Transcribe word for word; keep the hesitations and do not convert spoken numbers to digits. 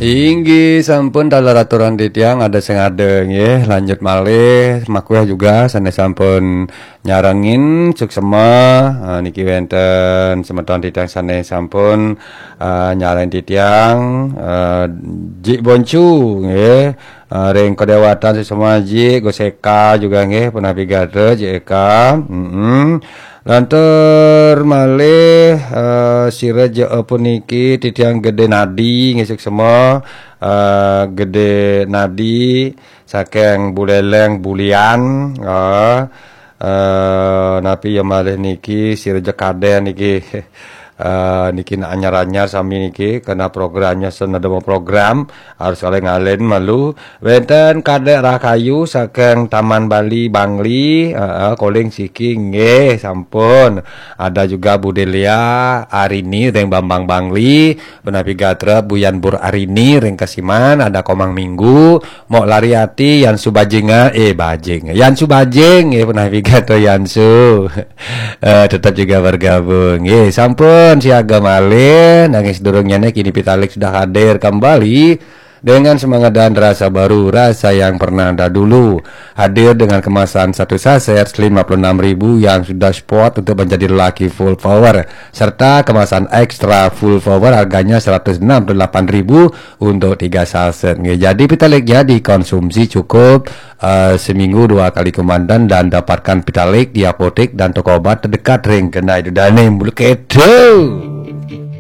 Inggi sampun dalam aturan di tiang ada sengadeng ya lanjut malih makuya juga sana sampun nyarengin suksema uh, niki wenten semeton di tiang sana sampun uh, nyalain di tiang uh, Jik Boncu ya uh, ring kedewatan semua Jik Goseka juga nggih penavigate Jik Eka mm -hmm. Lantur malih uh, siraja puniki titiang gede nadi ngisuk semua uh, gede nadi saking buleleng bulian uh, uh, napi ya malih niki siraja kaden niki Uh, niki na anyar-anyar sami niki karena programnya senada mau program harus oleh ngalen malu wenten kadek Rakayu saking Taman Bali Bangli uh, uh, calling siki nggih sampun ada juga Budelia Arini ring Bambang Bangli penapi gatra Buyan Bur Arini ring Kasiman ada Komang Minggu mau lariati Yan Subajinga eh bajing Yan Subajing eh penapi gatra Yansu uh, tetap juga bergabung nggih sampun siaga malih nangis durungnya kini Pitalik sudah hadir kembali dengan semangat dan rasa baru, rasa yang pernah ada dulu. Hadir dengan kemasan satu saset lima puluh enam ribu yang sudah spot untuk menjadi Lucky Full Power serta kemasan ekstra Full Power harganya seratus enam puluh delapan ribu untuk tiga saset. Jadi Pitaliknya dikonsumsi cukup uh, seminggu dua kali komandan dan dapatkan Pitalik di apotek dan toko obat terdekat ring kena itu dane mulu kedo.